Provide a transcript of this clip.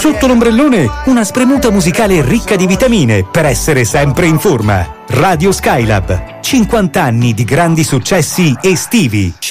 Sotto l'ombrellone una spremuta musicale ricca di vitamine per essere sempre in forma. Radio Skylab, 50 anni di grandi successi estivi.